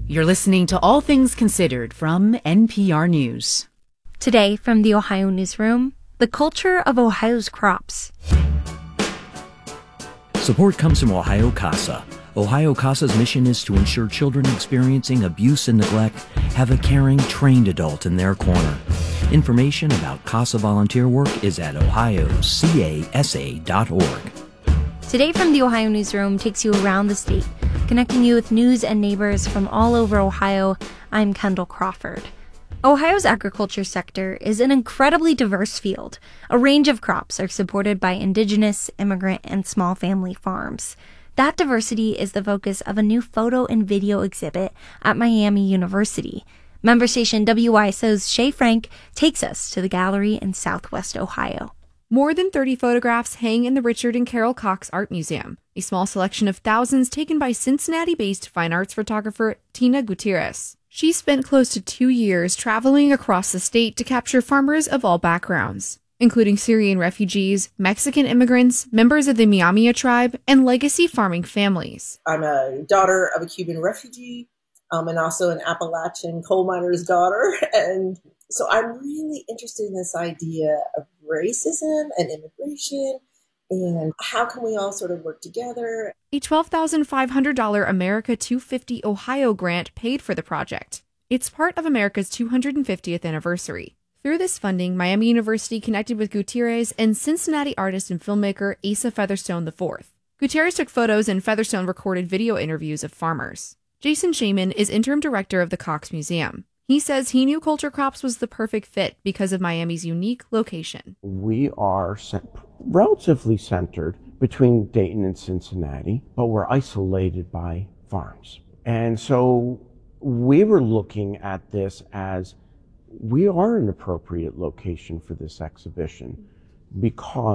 You're listening to All Things Considered from NPR News. Today from the Ohio Newsroom, the culture of Ohio's crops. Support comes from Ohio CASA. Ohio CASA's mission is to ensure children experiencing abuse and neglect have a caring, trained adult in their corner. Information about CASA volunteer work is at ohiocasa.org. Today from the Ohio Newsroom takes you around the state, connecting you with news and neighbors from all over Ohio. I'm Kendall Crawford. Ohio's agriculture sector is an incredibly diverse field. A range of crops are supported by indigenous, immigrant, and small family farms. That diversity is the focus of a new photo and video exhibit at Miami University. Member station WYSO's Shay Frank takes us to the gallery in Southwest Ohio. More than 30 photographs hang in the Richard and Carol Cox Art Museum, a small selection of thousands taken by Cincinnati-based fine arts photographer Tina Gutierrez. She spent close to 2 years traveling across the state to capture farmers of all backgrounds, including Syrian refugees, Mexican immigrants, members of the Miamia tribe, and legacy farming families. I'm a daughter of a Cuban refugee and also an Appalachian coal miner's daughter. And so I'm really interested in this idea of racism and immigration and how can we all sort of work together. A $12,500 America 250 Ohio grant paid for the project. It's part of America's 250th anniversary. Through this funding, Miami University connected with Gutierrez and Cincinnati artist and filmmaker Asa Featherstone IV. Gutierrez took photos and Featherstone recorded video interviews of farmers. Jason Shaman is interim director of the Cox Museum. He says he knew Culture Crops was the perfect fit because of Miami's unique location. We are relatively centered between Dayton and Cincinnati, but we're isolated by farms. And so we were looking at this as we are an appropriate location for this exhibition because